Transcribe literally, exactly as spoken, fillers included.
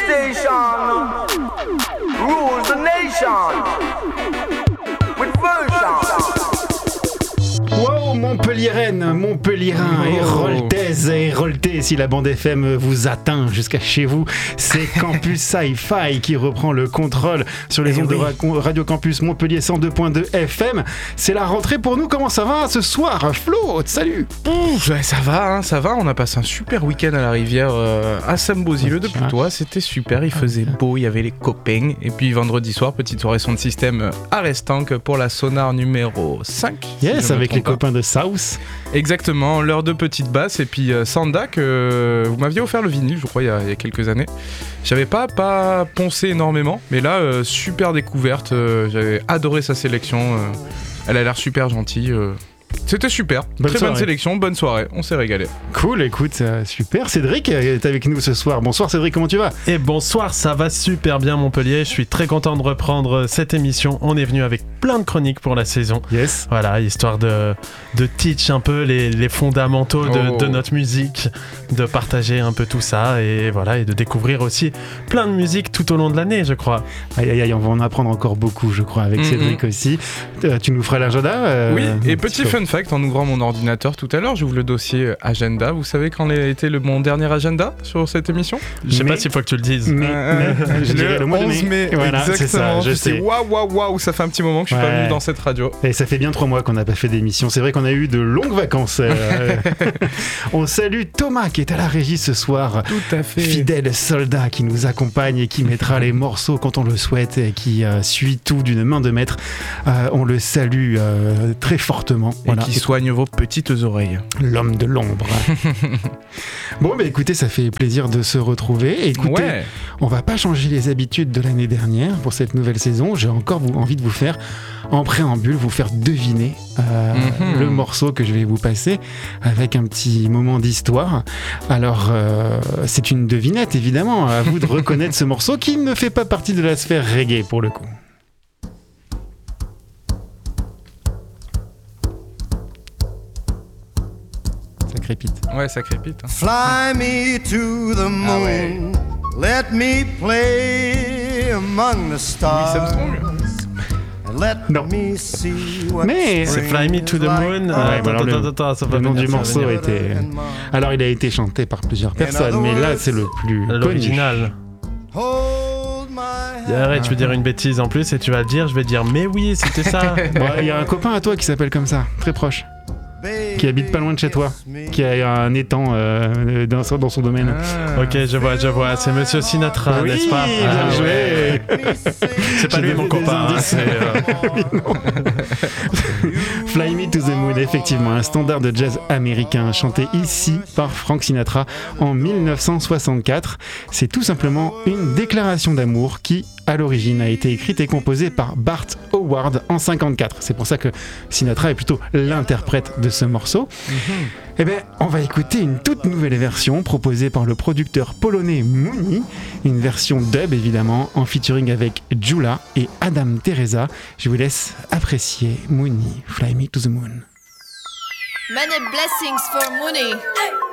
station rules the nation with version. Wow, Montpellieraine, Montpellierin, Oh. Héroltaise et Héroltais, si la bande F M vous atteint jusqu'à chez vous, c'est Campus Sci-Fi qui reprend le contrôle sur les Eh ondes de oui. Ra- Radio Campus Montpellier cent deux point deux F M. C'est la rentrée pour nous, comment ça va ce soir? Flo, salut. Ouf, ouais, ça va, hein, ça va. On a passé un super week-end à la rivière euh, à Sambozy-le de Tiens. Putois. C'était super, il faisait beau, il y avait les copains. Et puis vendredi soir, petite soirée son de système euh, à Restanque pour la Sonar numéro cinq. si je Yes, me avec les trompe pas. copains de South. Exactement, l'heure de petite basse. Et puis euh, Sanda, que euh, vous m'aviez offert le vinyle, je crois, il y a, il y a quelques années. J'avais pas, pas poncé énormément, mais là, euh, super découverte. euh, J'avais adoré sa sélection. euh, elle a l'air super gentille. euh. C'était super, Bonne très soirée. bonne sélection, bonne soirée, on s'est régalé. Cool, écoute, euh, super. Cédric est avec nous ce soir. Bonsoir Cédric, comment tu vas? Et bonsoir, ça va super bien Montpellier, je suis très content de reprendre cette émission, on est venu avec plein de chroniques pour la saison. Yes. Voilà, histoire de, de teach un peu les, les fondamentaux de, Oh. de notre musique, de partager un peu tout ça et voilà, et de découvrir aussi plein de musique tout au long de l'année, je crois. Aïe aïe aïe, on va en apprendre encore beaucoup, je crois, avec Mhm. Cédric aussi. Euh, tu nous feras l'agenda euh, Oui, un et petit petit peu. fun fact, en ouvrant mon ordinateur tout à l'heure, j'ouvre le dossier euh, agenda. Vous savez quand a été le, mon dernier agenda sur cette émission? Je sais Mais- pas s'il faut que tu le dises. Mais, Euh, mais, je dirais le mois de onze mai. Voilà, c'est ça, exactement. je Je sais. sais, waouh, waouh, waouh, ça fait un petit moment que je suis pas Ouais. venu dans cette radio. Et ça fait bien trois mois qu'on n'a pas fait d'émission. C'est vrai qu'on a eu de longues vacances. euh. On salue Thomas qui est à la régie ce soir. Tout à fait. Fidèle soldat qui nous accompagne et qui mettra les morceaux quand on le souhaite et qui euh, suit tout d'une main de maître. Euh, on le salue euh, très fortement. Et qui soigne vos petites oreilles. L'homme de l'ombre. Bon, bah écoutez, ça fait plaisir de se retrouver. Et écoutez, Ouais. on va pas changer les habitudes de l'année dernière pour cette nouvelle saison. J'ai encore vous- envie de vous faire, en préambule, vous faire deviner euh, Mhm. le morceau que je vais vous passer avec un petit moment d'histoire. Alors, euh, c'est une devinette, évidemment. À vous de reconnaître ce morceau qui ne fait pas partie de la sphère reggae, pour le coup. Ça crépite. Ouais, ça crépite. hein. Fly me to the moon, ouais. let me play among the Louis stars, Armstrong. and let Non. me see what Mais- C'est spring Fly Me to the is like Moon. on Euh, bah attends, alors le- attends, attends, ça va le nom venir, du ça va morceau venir. était... Alors, il a été chanté par plusieurs personnes, mais là, c'est le plus connu. L'original. Hold my Et hand. Arrête, je vais dire une bêtise en plus et tu vas le dire, je vais dire mais oui, c'était ça. Bon, il y a un copain à toi qui s'appelle comme ça, très proche, qui habite pas loin de chez toi, qui a un étang euh, dans, son- dans son domaine. Ah. Ok, je vois, je vois, c'est Monsieur Sinatra, Oui, n'est-ce pas? bien Ah, joué. ouais. C'est pas J'ai lui donné mon des copain, hein, indices. c'est, euh, Fly Me to the Moon, effectivement, un standard de jazz américain chanté ici par Frank Sinatra en mille neuf cent soixante-quatre. C'est tout simplement une déclaration d'amour qui, à l'origine, a été écrite et composée par Bart Howard en cinquante-quatre. C'est pour ça que Sinatra est plutôt l'interprète de ce morceau. Eh bien, on va écouter une toute nouvelle version proposée par le producteur polonais Mooney, une version dub évidemment, en featuring avec Jula et Adam Teresa. Je vous laisse apprécier Mooney, Fly Me to the Moon. Many blessings for Mooney.